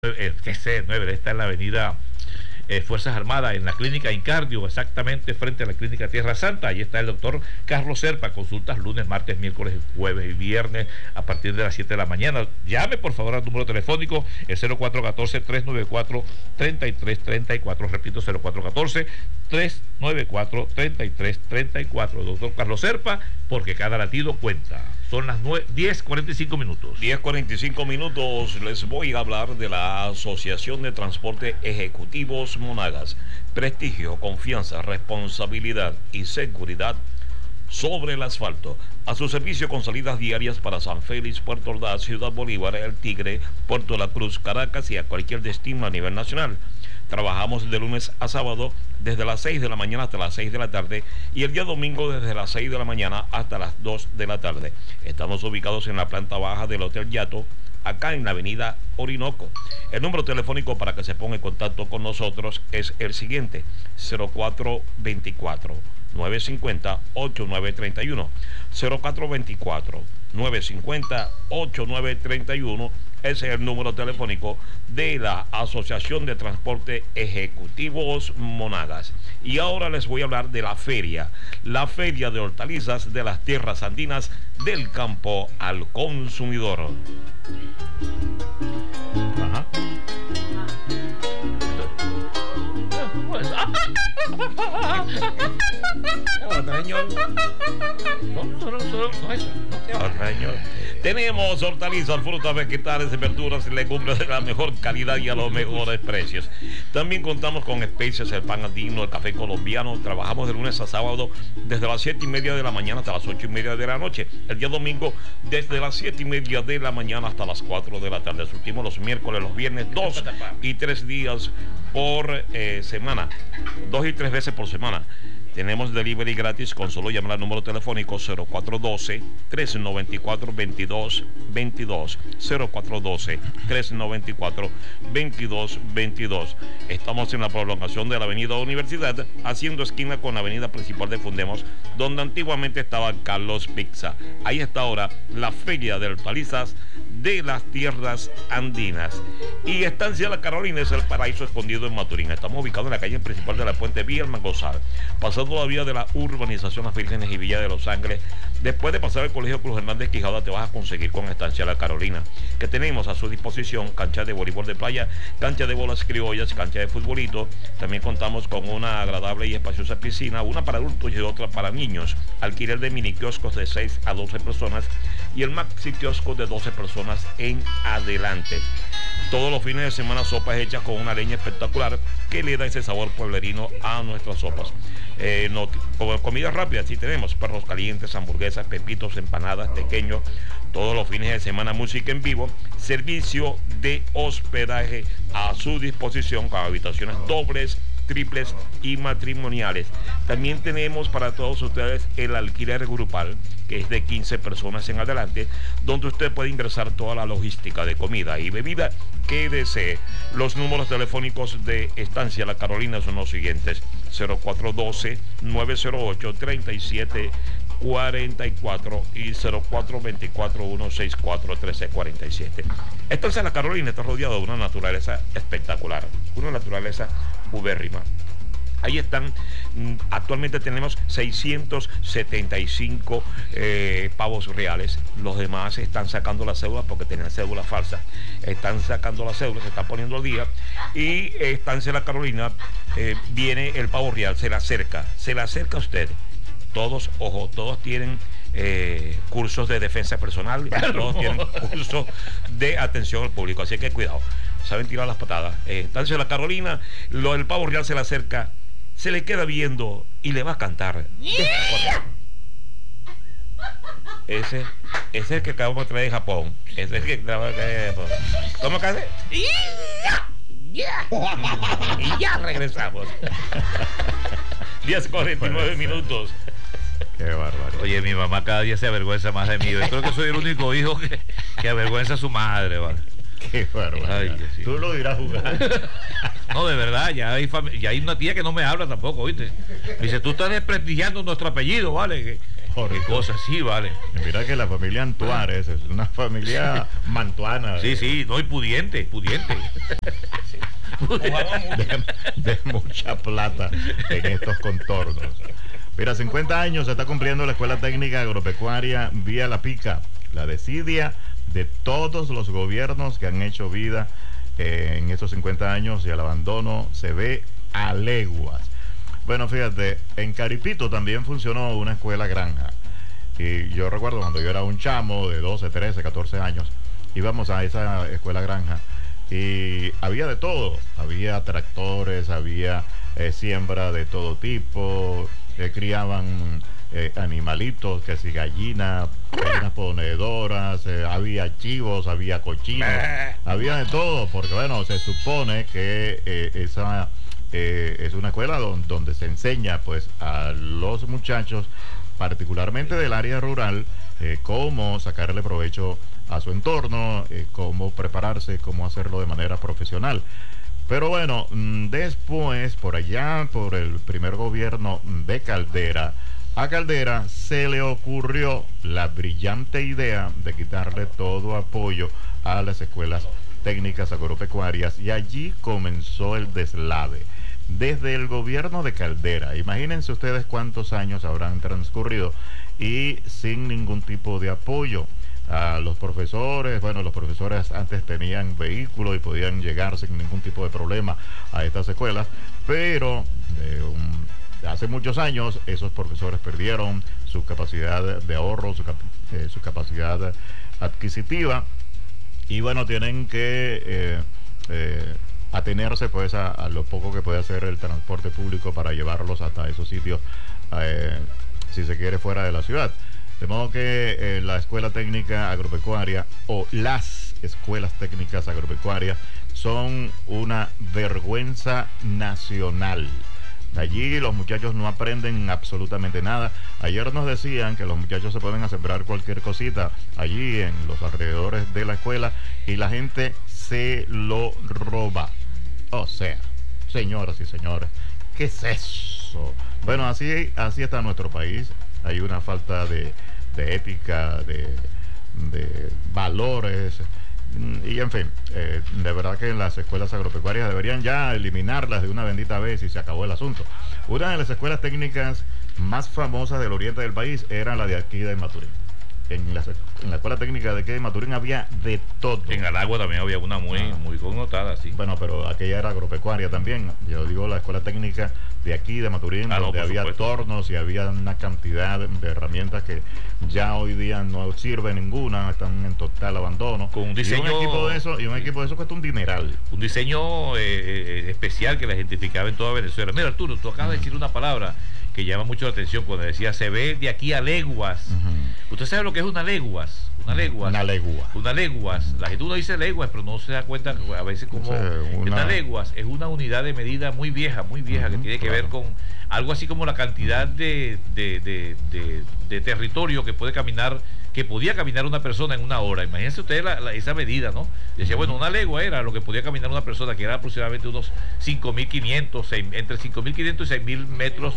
9, está en la avenida Fuerzas Armadas, en la clínica Incardio, exactamente frente a la clínica Tierra Santa. Ahí está el doctor Carlos Serpa. Consultas lunes, martes, miércoles, jueves y viernes a partir de las 7 de la mañana. Llame por favor al número telefónico, el 0414-394-3334. Repito, 0414-394-3334. Doctor Carlos Serpa, porque cada latido cuenta. Son las 10:45 minutos. 10:45 minutos. Les voy a hablar de la Asociación de Transporte Ejecutivos Monagas. Prestigio, confianza, responsabilidad y seguridad sobre el asfalto. A su servicio con salidas diarias para San Félix, Puerto Ordaz, Ciudad Bolívar, El Tigre, Puerto La Cruz, Caracas y a cualquier destino a nivel nacional. Trabajamos de lunes a sábado desde las 6 de la mañana hasta las 6 de la tarde y el día domingo desde las 6 de la mañana hasta las 2 de la tarde. Estamos ubicados en la planta baja del Hotel Yato, acá en la avenida Orinoco. El número telefónico para que se ponga en contacto con nosotros es el siguiente: 0424-950-8931. 0424-950-8931. Ese es el número telefónico de la Asociación de Transporte Ejecutivos Monagas. Y ahora les voy a hablar de la feria de hortalizas de las tierras andinas, del campo al consumidor. Ajá. Tenemos hortalizas, frutas, vegetales, verduras y legumbres de la mejor calidad y a los mejores precios. También contamos con especias, el pan andino, el café colombiano. Trabajamos de lunes a sábado desde las 7:30 de la mañana hasta las 8:30 de la noche. El día domingo desde las 7:30 de la mañana hasta las 4 de la tarde. Surtimos los miércoles, los viernes, 2 y 3 días por semana, 2 y 3 veces por semana. Tenemos delivery gratis con solo llamar al número telefónico 0412-394-2222. 0412-394-2222. Estamos en la prolongación de la avenida Universidad, haciendo esquina con la avenida principal de Fundemos, donde antiguamente estaba Carlos Pizza. Ahí está ahora la feria de hortalizas de las tierras andinas. Y Estancia La Carolina es el paraíso escondido en Maturín. Estamos ubicados en la calle principal de la Puente Vía Almagozal, pasando la vía de la urbanización Las Vírgenes y Villa de Los Ángeles. Después de pasar el colegio Cruz Hernández Quijada, te vas a conseguir con Estancia La Carolina, que tenemos a su disposición cancha de voleibol de playa, cancha de bolas criollas, cancha de futbolito. También contamos con una agradable y espaciosa piscina, una para adultos y otra para niños. Alquiler de mini kioscos de 6 a 12 personas y el maxi kiosco de 12 personas en adelante. Todos los fines de semana sopas hechas con una leña espectacular que le da ese sabor pueblerino a nuestras sopas. Como comida rápida, sí tenemos perros calientes, hamburguesas, pepitos, empanadas, pequeños. Todos los fines de semana música en vivo, servicio de hospedaje a su disposición con habitaciones dobles, triples y matrimoniales. También tenemos para todos ustedes el alquiler grupal, que es de 15 personas en adelante, donde usted puede ingresar toda la logística de comida y bebida que desee. Los números telefónicos de Estancia La Carolina son los siguientes: 0412-908-3744 y 0424-164-1347. Estancia La Carolina está rodeado de una naturaleza espectacular, una naturaleza ubérrima. Ahí están, actualmente tenemos 675 pavos reales. Los demás están sacando la cédula porque tenían cédula falsa. Están sacando la cédula, se están poniendo al día. Y Estancia La Carolina, viene el pavo real, se le acerca a usted. Todos, ojo, todos tienen cursos de defensa personal, todos tienen cursos de atención al público, así que cuidado, saben tirar las patadas. Estancia La Carolina, el pavo real se le acerca, se le queda viendo y le va a cantar. Ese es el que acabamos de traer de Japón. Ese es el que acabamos de traer de Japón. ¿Cómo que hace? Y ya regresamos. 10:49 minutos. Qué barbaridad. Oye, mi mamá cada día se avergüenza más de mí. Yo creo que soy el único hijo que avergüenza a su madre, ¿vale? Qué barbaridad. Sí. Tú lo irás a jugar. No, de verdad, ya hay una tía que no me habla tampoco, ¿oíste? Me dice, tú estás desprestigiando nuestro apellido, ¿vale? Qué cosa, sí, vale. Mira que la familia Antuárez es una familia mantuana. Sí, no, y pudiente. De mucha plata en estos contornos. Mira, 50 años se está cumpliendo la Escuela Técnica Agropecuaria Vía La Pica, la desidia de todos los gobiernos que han hecho vida en estos 50 años, y el abandono se ve a leguas. Bueno, fíjate, en Caripito también funcionó una escuela granja. Y yo recuerdo cuando yo era un chamo de 12, 13, 14 años, íbamos a esa escuela granja y había de todo. Había tractores, había siembra de todo tipo, criaban animalitos, que si gallinas ponedoras, había chivos, había cochinos, había de todo, porque bueno, se supone que esa es una escuela donde se enseña pues a los muchachos, particularmente del área rural, cómo sacarle provecho a su entorno, cómo prepararse, cómo hacerlo de manera profesional. Pero bueno, después, por allá, por el primer gobierno de Caldera, a Caldera se le ocurrió la brillante idea de quitarle todo apoyo a las escuelas técnicas agropecuarias, y allí comenzó el deslave. Desde el gobierno de Caldera, imagínense ustedes cuántos años habrán transcurrido y sin ningún tipo de apoyo a los profesores. Bueno, los profesores antes tenían vehículos y podían llegar sin ningún tipo de problema a estas escuelas, pero hace muchos años esos profesores perdieron su capacidad de ahorro, su capacidad adquisitiva, y bueno, tienen que atenerse pues a lo poco que puede hacer el transporte público para llevarlos hasta esos sitios, si se quiere, fuera de la ciudad. De modo que la escuela técnica agropecuaria, o las escuelas técnicas agropecuarias, son una vergüenza nacional. Allí los muchachos no aprenden absolutamente nada. Ayer nos decían que los muchachos se pueden sembrar cualquier cosita allí en los alrededores de la escuela y la gente se lo roba. O sea, señoras y señores, ¿qué es eso? Bueno, así está nuestro país. Hay una falta de ética, de valores. Y en fin, de verdad que en las escuelas agropecuarias deberían ya eliminarlas de una bendita vez y se acabó el asunto. Una de las escuelas técnicas más famosas del oriente del país era la de aquí de Maturín. En la escuela técnica de aquí de Maturín había de todo. En Aragua también había una muy connotada, sí. Bueno, pero aquella era agropecuaria también. Yo digo la escuela técnica de aquí de Maturín, donde había tornos y había una cantidad de herramientas que ya hoy día no sirve ninguna, están en total abandono. Con un diseño, y un equipo de eso cuesta un dineral. Un diseño especial que la identificaba en toda Venezuela. Mira, Arturo, tú acabas de decir una palabra que llama mucho la atención cuando decía se ve de aquí a leguas. ¿Usted sabe lo que es una leguas? Una leguas. La gente uno dice leguas, pero no se da cuenta a veces como una leguas es una unidad de medida muy vieja, que tiene que ver con algo así como la cantidad de territorio que podía caminar una persona en una hora. Imagínense ustedes esa medida, ¿no? Decía, bueno, una legua era lo que podía caminar una persona, que era aproximadamente unos 5.500, entre 5.500 y 6.000 metros.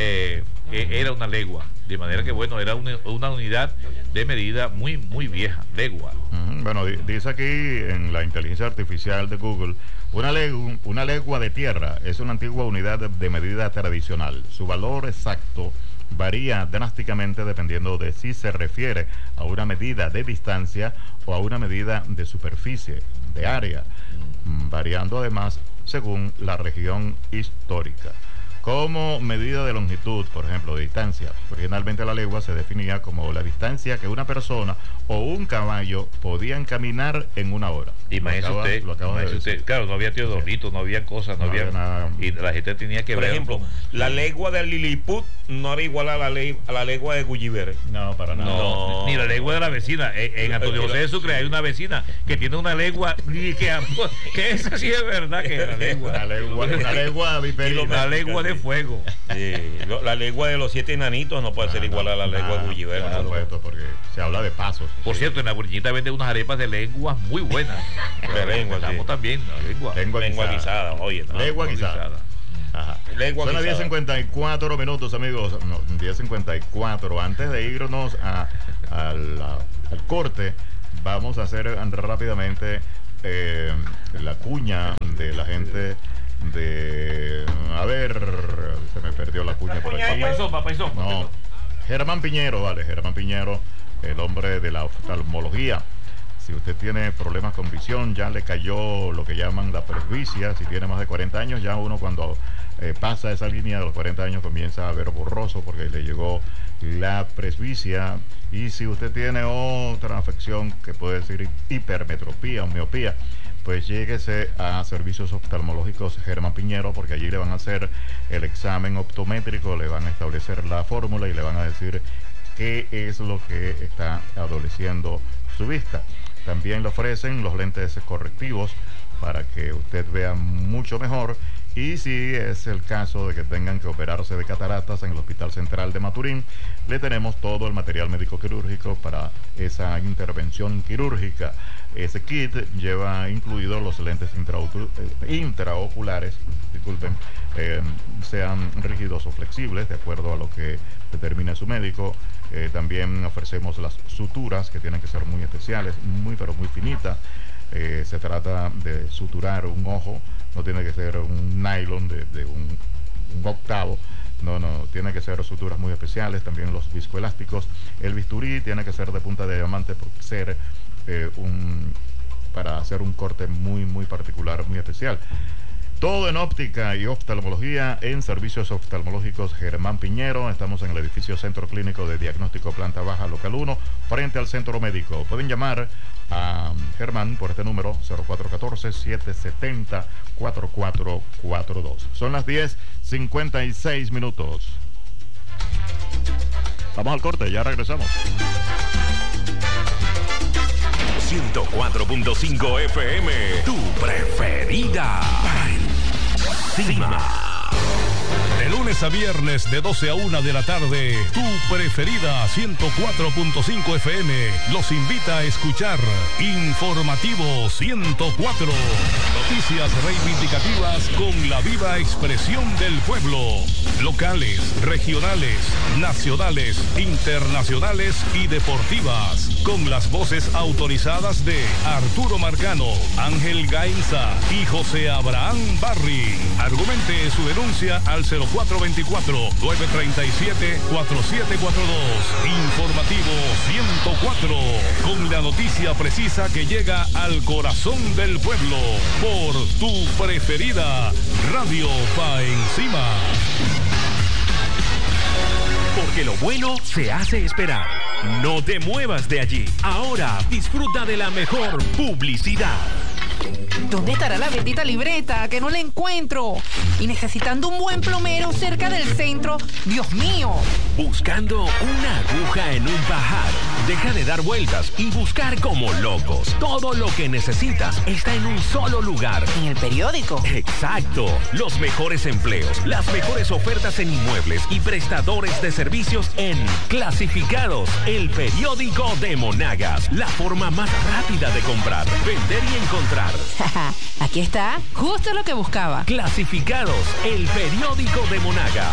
Era una legua, de manera que bueno, era una unidad de medida muy vieja, legua. Bueno, dice aquí en la inteligencia artificial de Google, una legua de tierra es una antigua unidad de medida tradicional. Su valor exacto varía drásticamente dependiendo de si se refiere a una medida de distancia o a una medida de superficie, de área, variando además según la región histórica. Como medida de longitud, por ejemplo, de distancia. Originalmente la legua se definía como la distancia que una persona o un caballo podían caminar en una hora. Imagínese usted, claro, no había teodolitos, no había cosas, no había nada. Y la gente tenía que ver. Por ejemplo, la legua de Lilliput no era igual a la legua de Gulliver. No, para nada. No, ni la legua de la vecina. En Antonio José de Sucre hay una vecina que tiene una legua que esa sí es verdad que es la legua. Una legua viperina. La legua de fuego. Sí, la legua de los 7 enanitos no puede ser igual a la legua de Gulliver. Por supuesto, porque se habla de pasos. Por cierto, en la Burñita venden unas arepas de lenguas muy buenas. De lengua, sí. También, lengua guisada. Oye, lengua guisada. Ajá. Lengua Son las guisada. 10:54 minutos, amigos. No, 10:54. Antes de irnos al corte, vamos a hacer rápidamente la cuña de la gente de... A ver, se me perdió la cuña por aquí. No, Germán Piñero, vale, Germán Piñero, el hombre de la oftalmología. Si usted tiene problemas con visión, ya le cayó lo que llaman la presbicia. Si tiene más de 40 años, ya uno cuando pasa esa línea de los 40 años comienza a ver borroso porque le llegó la presbicia. Y si usted tiene otra afección que puede ser hipermetropía o miopía, pues lléguese a Servicios Oftalmológicos Germán Piñero, porque allí le van a hacer el examen optométrico, le van a establecer la fórmula y le van a decir qué es lo que está adoleciendo su vista. También le ofrecen los lentes correctivos para que usted vea mucho mejor. Y si es el caso de que tengan que operarse de cataratas en el Hospital Central de Maturín, le tenemos todo el material médico quirúrgico para esa intervención quirúrgica. Ese kit lleva incluidos los lentes intraoculares, disculpen, sean rígidos o flexibles, de acuerdo a lo que determine su médico. También ofrecemos las suturas, que tienen que ser muy especiales, pero muy finitas. Se trata de suturar un ojo, no tiene que ser un nylon de un octavo. No, tiene que ser suturas muy especiales. También los viscoelásticos. El bisturí tiene que ser de punta de diamante por ser para hacer un corte muy particular, muy especial. Todo en óptica y oftalmología en Servicios Oftalmológicos Germán Piñero. Estamos en el edificio Centro Clínico de Diagnóstico Planta Baja Local 1, frente al Centro Médico. Pueden llamar a Germán por este número 0414-770-4442. Son las 10:56 minutos. Vamos al corte, ya regresamos. 104.5 FM, tu preferida. Encima. De lunes a viernes de 12 a 1 de la tarde, tu preferida 104.5 FM los invita a escuchar Informativo 104. Noticias reivindicativas con la viva expresión del pueblo. Locales, regionales, nacionales, internacionales y deportivas. Con las voces autorizadas de Arturo Marcano, Ángel Gainza y José Abraham Barry. Argumente su denuncia al 0424-937-4742. Informativo 104. Con la noticia precisa que llega al corazón del pueblo. Por tu preferida Radio Pa' Encima. Porque lo bueno se hace esperar. No te muevas de allí. Ahora disfruta de la mejor publicidad. ¿Dónde estará la bendita libreta? Que no la encuentro. Y necesitando un buen plomero cerca del centro. Dios mío. Buscando una aguja en un pajar. Deja de dar vueltas y buscar como locos. Todo lo que necesitas está en un solo lugar. ¿En el periódico? Exacto. Los mejores empleos, las mejores ofertas en inmuebles y prestadores de servicios en Clasificados, el periódico de Monagas. La forma más rápida de comprar, vender y encontrar. Aquí está, justo lo que buscaba. Clasificados, el periódico de Monagas.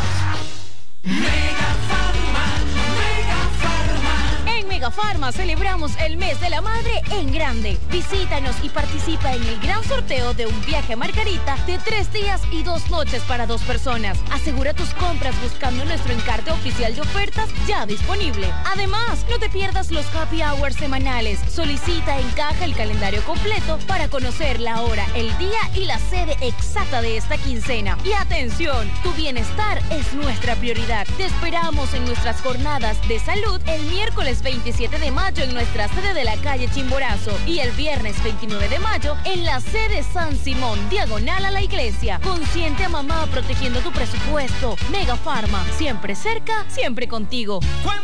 En Megafarma celebramos el mes de la madre en grande. Visítanos y participa en el gran sorteo de un viaje a Margarita de 3 días y 2 noches para 2 personas. Asegura tus compras buscando nuestro encarte oficial de ofertas ya disponible. Además, no te pierdas los happy hours semanales. Solicita en caja el calendario completo para conocer la hora, el día y la sede exacta de esta quincena. Y atención, tu bienestar es nuestra prioridad. Te esperamos en nuestras jornadas de salud el miércoles 27 de mayo en nuestra sede de la calle Chimborazo y el viernes 29 de mayo en la sede San Simón, diagonal a la iglesia. Consciente a mamá protegiendo tu presupuesto. Megafarma, siempre cerca, siempre contigo.